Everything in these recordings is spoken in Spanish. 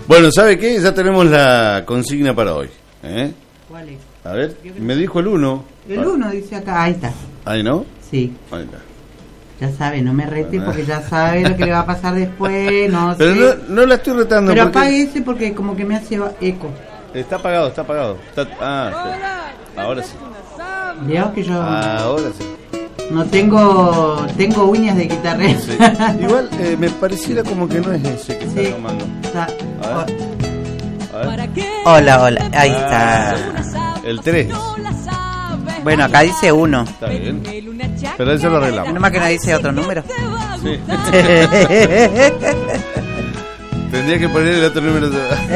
Bueno, ¿sabe qué? Ya tenemos la consigna para hoy. ¿Cuál es? A ver, me dijo el 1. El 1 dice acá, ahí está. ¿Ahí no? Sí. Ahí está. Ya sabe, no me rete porque ya sabe lo que le va a pasar después, no Pero sé. no la estoy retando. Pero porque... apague ese porque como que me hace eco. Está apagado, está apagado. Sí. Ahora sí. Veamos que yo Ahora sí. no tengo uñas de guitarrero. Sí. Igual me pareciera como que no es ese que está tomando. A ver. Hola, ahí está. El 3. Bueno, acá dice 1. Está bien. Pero eso lo arreglamos. Nomás que no dice otro número. Sí. Tendría que poner el otro número.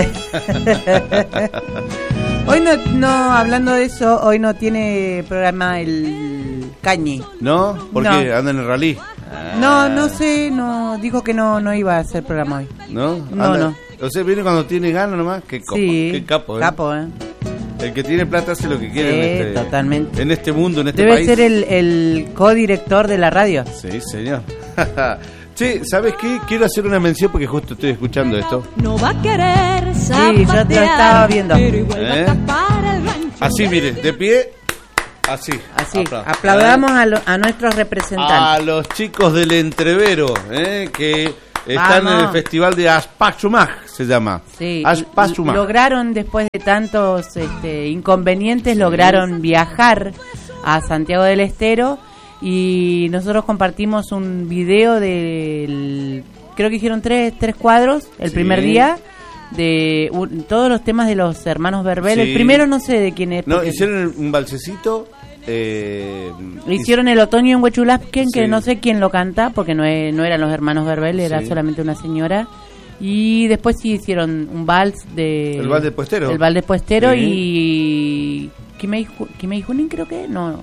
Hoy no, hablando de eso, hoy no tiene programa el Cañi. ¿No? ¿Por No. qué? ¿Anda en el rally? No sé, dijo que no iba a hacer programa hoy. ¿No? No. O sea, viene cuando tiene ganas nomás. Qué copa, Sí, qué capo, capo, El que tiene plata hace lo que quiere totalmente. en este mundo, en este Debe país. ser el codirector de la radio. Sí, señor. Che, ¿sabes qué? Quiero hacer una mención porque justo estoy escuchando esto. No va a querer Sí, yo lo estaba viendo. pero igual va a tapar el rancho. Así, mire, de pie. Así. Aplaudamos a nuestros representantes. A los chicos del Entrevero, que están en el festival de Aspachumaj, se llama. Sí, Aspachumaj. lograron, después de tantos inconvenientes, lograron viajar a Santiago del Estero y nosotros compartimos un video creo que hicieron tres cuadros el primer día de todos los temas de los hermanos Verbel. Sí. El primero no sé de quién es. No, hicieron un balsecito. Hicieron el otoño en Huechulapquen, que Sí. no sé quién lo canta, porque no eran los hermanos Verbel, era solamente una señora. Y después sí hicieron un vals El vals de Puestero. El vals de Puestero Sí. y... Kimei Junín creo que no.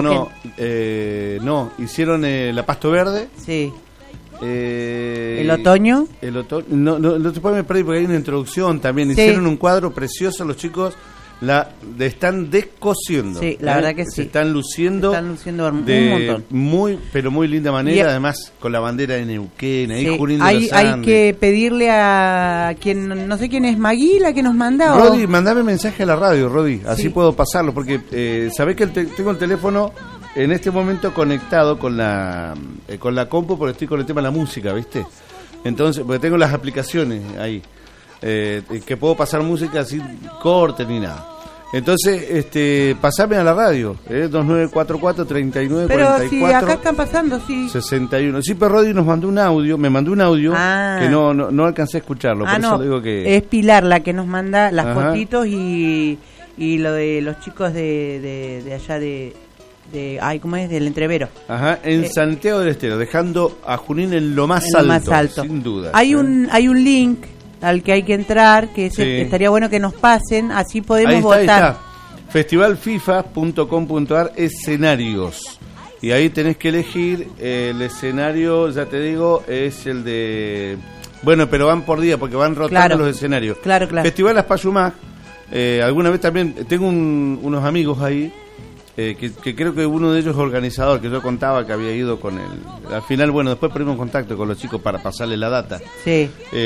No, hicieron la Pasto Verde. Sí. El otoño. No te puedes me perdí porque hay una introducción también. Sí. Hicieron un cuadro precioso los chicos. Están descosiendo. Sí, la verdad que sí. Se están luciendo. Un montón. Pero muy linda manera. Y además, con la bandera de Neuquén. Ahí Sí, Junín de hay los Andes. que pedirle a quien, no sé quién es, Magui, la que nos manda. Rodi, mandame mensaje a la radio, Rodi. Así Sí. puedo pasarlo. Porque sabés que tengo el teléfono en este momento conectado con la compu porque estoy con el tema de la música, ¿viste? Entonces, porque tengo las aplicaciones ahí. Que puedo pasar música sin corte ni nada. Entonces, pasame a la radio, 2944-3944. Pero si acá están pasando, sí. 61. Sí, pero Rodi me mandó un audio que no alcancé a escucharlo, por eso digo que... Es Pilar la que nos manda las Ajá. fotitos y lo de los chicos de allá ¿cómo es? Del Entrevero. Ajá, en Santiago del Estero, dejando a Junín en lo más alto, sin duda. Hay un link al que hay que entrar, que estaría bueno que nos pasen, así podemos votar. Ahí está. Festivalfifa.com.ar escenarios. Y ahí tenés que elegir el escenario, ya te digo, es el de... Bueno, pero van por día porque van rotando los escenarios. Claro. Festival Aspachumaj, alguna vez también, tengo unos amigos ahí, que creo que uno de ellos es organizador, que yo contaba que había ido con él. Al final, bueno, después perdimos contacto con los chicos para pasarle la data. Sí.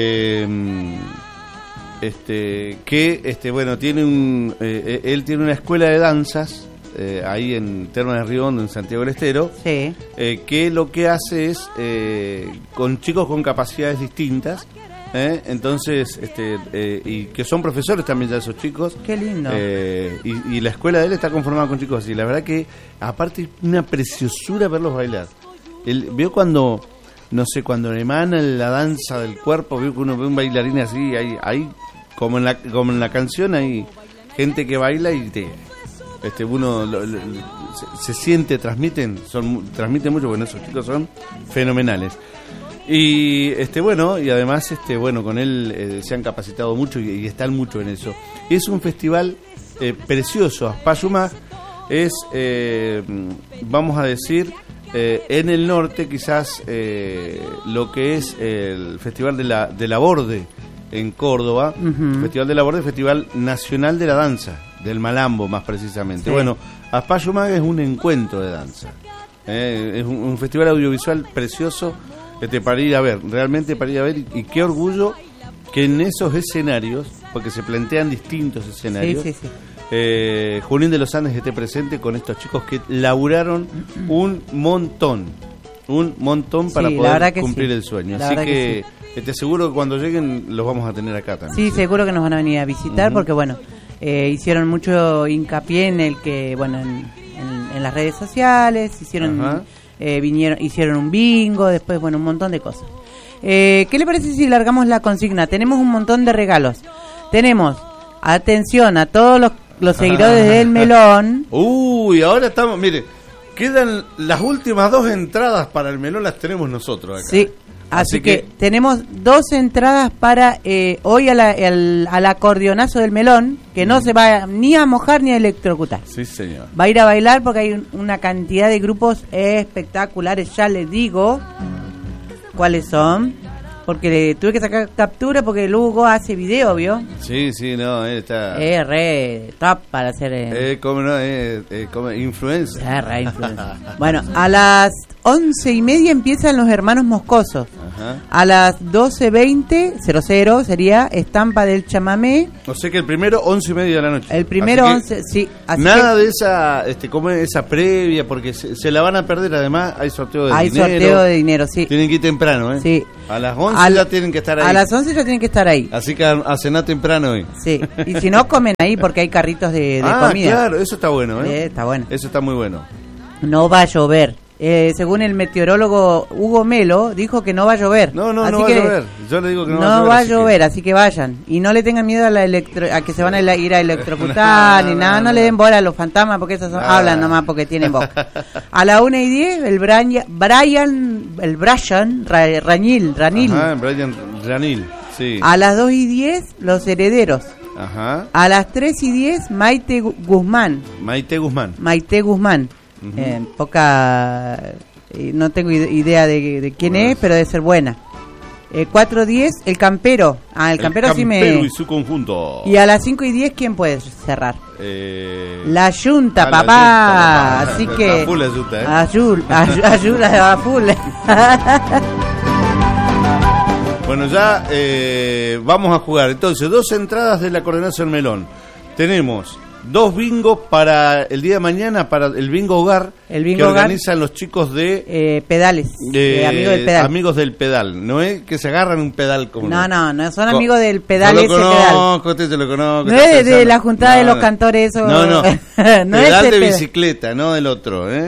Bueno, tiene él tiene una escuela de danzas ahí en Termas de Río Hondo, en Santiago del Estero. Sí. Que lo que hace es con chicos con capacidades distintas. Entonces, y que son profesores también ya esos chicos. Qué lindo. Y la escuela de él está conformada con chicos así. La verdad que, aparte, es una preciosura verlos bailar. Veo cuando emana la danza del cuerpo, veo que uno ve un bailarín así, hay como en la canción, hay gente que baila y uno se siente, transmiten mucho, bueno, esos chicos son fenomenales. Y y además con él se han capacitado mucho y están mucho en eso. Es un festival precioso. Aspachumaj es vamos a decir en el norte quizás lo que es el Festival de la Borde en Córdoba. Uh-huh. Festival de la Borde, Festival Nacional de la Danza, del Malambo más precisamente. Sí. Bueno, Aspachumaj es un encuentro de danza. Es un festival audiovisual precioso para ir a ver, realmente para ir a ver, y qué orgullo que en esos escenarios, porque se plantean distintos escenarios, Sí. Junín de los Andes esté presente con estos chicos que laburaron un montón para Sí, la poder verdad que cumplir sí. el sueño. La Así verdad que te aseguro que cuando lleguen los vamos a tener acá también. Sí, seguro que nos van a venir a visitar porque, bueno, hicieron mucho hincapié en el que, bueno, en las redes sociales, Ajá. hicieron un bingo, después, bueno, un montón de cosas. ¿Qué le parece si largamos la consigna? Tenemos un montón de regalos. Tenemos, atención a todos los seguidores del Melón. Uy, ahora estamos, mire, quedan las últimas 2 entradas para el Melón, las tenemos nosotros acá. Sí, así que tenemos 2 entradas para hoy al acordeonazo del Melón, que no se va ni a mojar ni a electrocutar. Sí, señor. Va a ir a bailar porque hay una cantidad de grupos espectaculares, ya les digo cuáles son, porque le tuve que sacar captura porque el Hugo hace video, ¿vio? Sí, no, él está... Es re top para hacer... ¿Cómo no? Como influencer. es re influencer. Bueno, a las 11:30 empiezan los hermanos Moscosos. Ajá. A las 12:20 sería Estampa del Chamamé. O sea que el primero 11:30 de la noche. El primero Así que 11, sí. Así nada que de esa, como esa previa, porque se la van a perder. Además, hay sorteo de hay dinero. sorteo de dinero, sí. Tienen que ir temprano, ¿eh? Sí. A las 11 ya tienen que estar ahí. A las 11 ya tienen que estar ahí. Así que a cenar temprano hoy. Sí. Y si no, comen ahí porque hay carritos de comida. Claro, eso está bueno, ¿eh? Está bueno. Eso está muy bueno. No va a llover. Según el meteorólogo Hugo Melo, dijo que no va a llover. No Así va a que llover. Yo le digo que no va a así llover, así que vayan. Y no le tengan miedo a que se van a ir a electrocutar, ni nada. No le den bola a los fantasmas porque esos hablan nomás porque tienen boca. A la 1:10, el Brian Ranil. Ajá, Brian Ranil, sí. A las 2:10, los herederos. Ajá. A las 3:10, Maite Guzmán. Maite Guzmán. No tengo idea de quién es, pero debe ser buena. 4:10, el Campero. El Campero sí me... Campero y su conjunto. Y a las 5:10, ¿quién puede cerrar? La Junta, la papá. Junta. Así que... A full la Junta, ¿eh? Ayuda a full. Bueno, ya vamos a jugar. Entonces, 2 entradas del acordeonazo del Melón. Tenemos 2 bingos para el día de mañana, para el bingo hogar, El bingo que hogar. organizan los chicos de Pedales. Amigos del pedal. Amigos del pedal. No es que se agarran un pedal como... No, son amigos del pedal, yo ese lo pedal. conozco, usted se lo conozco. No es de la juntada de los cantores, eso. No. No pedal es de pedal. bicicleta, no del otro, ¿eh?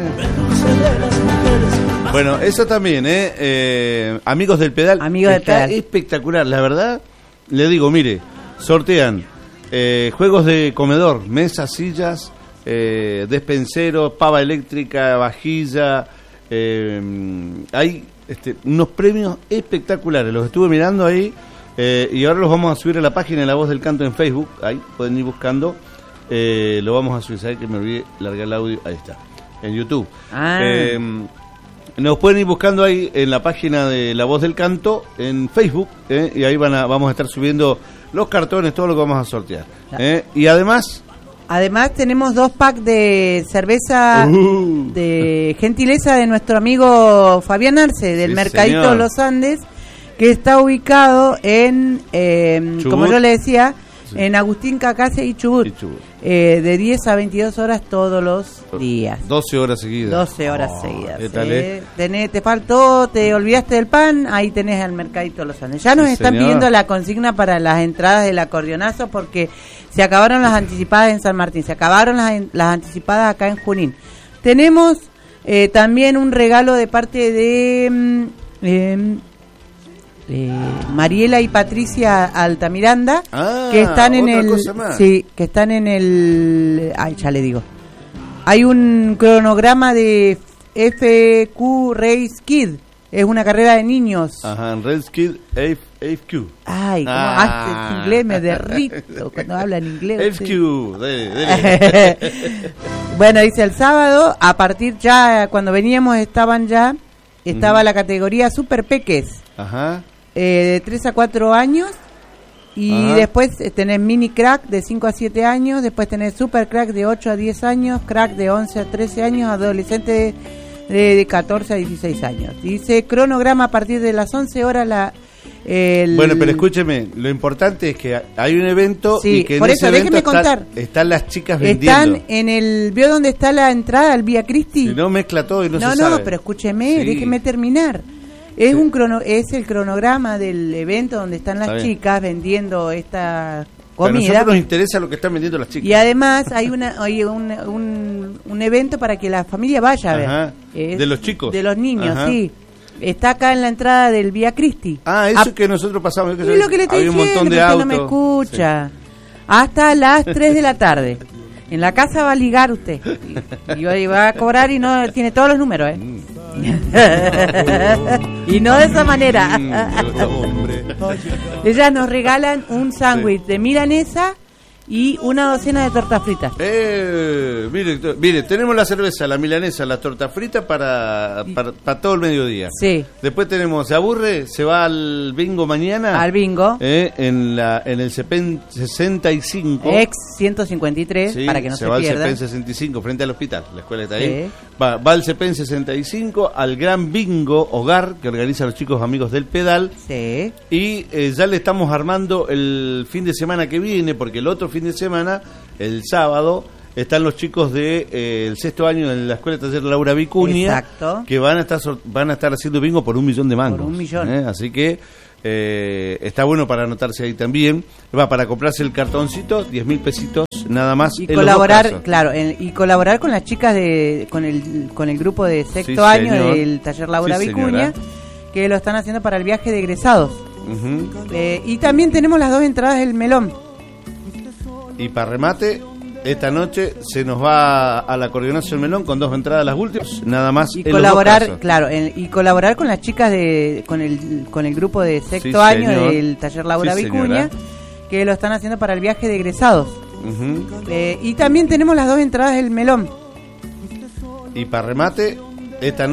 Bueno, eso también, amigos del pedal. Amigos del Está pedal. espectacular, la verdad. Le digo, mire, sortean juegos de comedor, mesas, sillas, despensero, pava eléctrica, vajilla. Hay unos premios espectaculares. Los estuve mirando ahí y ahora los vamos a subir a la página de La Voz del Canto en Facebook. Ahí pueden ir buscando. Lo vamos a subir. ¿Sabes que me olvidé largar el audio? Ahí está, en YouTube. Nos pueden ir buscando ahí en la página de La Voz del Canto en Facebook, y ahí vamos a estar subiendo los cartones, todo lo que vamos a sortear. Y además tenemos 2 packs de cerveza de gentileza de nuestro amigo Fabián Arce del Sí, Mercadito señor. Los Andes, que está ubicado en, como yo le decía, en Agustín Cacase y Chubut. De 10 a 22 horas todos los días. 12 horas seguidas. 12 horas seguidas. ¿Qué tal, Te faltó, te olvidaste del pan, ahí tenés al Mercadito Los Andes. Ya nos Sí, están señor. pidiendo la consigna para las entradas del acordeonazo porque se acabaron las anticipadas en San Martín, se acabaron las anticipadas acá en Junín. Tenemos también un regalo de parte de Mariela y Patricia Altamiranda, que están en otra el cosa más. sí, que están en el ya le digo. Hay un cronograma de FQ Race Kid, es una carrera de niños. Ajá, en Red Skid FQ. Ay, cómo hace inglés, me derrito cuando hablan inglés. FQ, dele. Bueno, dice el sábado, a partir ya, cuando veníamos estaba la categoría Super Peques. Ajá. De 3 a 4 años y después tenés mini crack de 5 a 7 años, después tenés super crack de 8 a 10 años, crack de 11 a 13 años, adolescente de 14 a 16 años. Dice cronograma a partir de las 11 horas Bueno, pero escúcheme, lo importante es que hay un evento Sí, y que en por ese eso, evento déjeme contar. están las chicas vendiendo. Están en el... ¿Vio dónde está la entrada al Vía Cristi? Si no mezcla todo y no se No, sabe. pero escúcheme, Sí. déjeme terminar. Es es el cronograma del evento donde están Está las bien. chicas vendiendo esta A comida. nosotros nos interesa lo que están vendiendo las chicas. Y además hay un evento para que la familia vaya a ver. Ajá. ¿De los chicos? De los niños, Ajá. sí. Está acá en la entrada del Vía Cristi. Ah, eso que nosotros pasamos. Es lo que le estoy había un diciendo, montón de porque autos. no me escucha. Hasta las 3 de la tarde. En la casa va a ligar usted. Y va a cobrar y no tiene todos los números, ¿eh? Y no de esa manera. Ellas nos regalan un sándwich de milanesa y una docena de tortas fritas. Mire, tenemos la cerveza, la milanesa, la torta frita para todo el mediodía. Sí. Después tenemos, se aburre, se va al bingo mañana. Al bingo. En el CEPEN 65. Ex 153, Sí, para que no se va pierda. al CEPEN 65, frente al hospital, la escuela está Sí. ahí. Va al CEPEN 65, al gran bingo hogar que organizan los chicos amigos del pedal. Sí. Y ya le estamos armando el fin de semana que viene, porque el otro fin de semana, el sábado, están los chicos de el sexto año en la escuela taller Laura Vicuña. Exacto. Que van a estar haciendo bingo por 1 millón de mangos. Por 1 millón. Así que está bueno para anotarse ahí también. Va para comprarse el cartoncito, 10.000 pesitos nada más. Y en los dos colaborar, casos. claro, y colaborar con las chicas con el grupo de sexto Sí, año señor. del taller Laura Sí, Vicuña, señora. que lo están haciendo para el viaje de egresados. Ujú. Y también tenemos las 2 entradas del melón. Y para remate, esta noche se nos va a la coordinación Melón con 2 entradas las últimas, nada más. Y en los dos colaborar, casos. claro, y colaborar con las chicas con el grupo de sexto Sí, año señor. del taller Laura Sí, Vicuña, señora. que lo están haciendo para el viaje de egresados. Ujú. Y también tenemos las 2 entradas del melón. Y para remate, esta noche